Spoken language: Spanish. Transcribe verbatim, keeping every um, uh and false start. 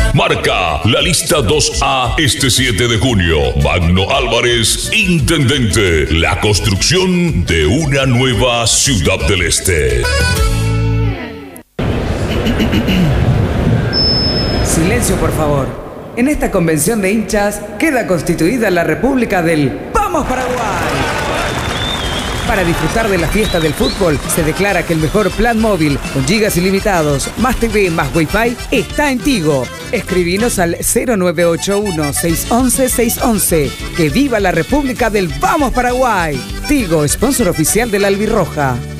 Marca la lista dos A este siete de junio. Magno Álvarez, intendente. La construcción de una nueva Ciudad del Este. Silencio, por favor. En esta convención de hinchas queda constituida la República del ¡Vamos Paraguay! Para disfrutar de la fiesta del fútbol, se declara que el mejor plan móvil con gigas ilimitados, más T V, más Wi-Fi, está en Tigo. Escribinos al cero nueve ocho uno, seis once, seis once. ¡Que viva la República del Vamos Paraguay! Tigo, sponsor oficial de la Albirroja.